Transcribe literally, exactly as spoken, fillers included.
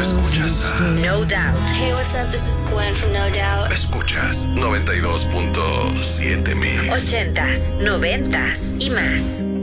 escuchas a No Doubt. Hey, what's up? This is Gwen from No Doubt. Escuchas noventa y dos punto siete Mix. Ochentas, noventas y más.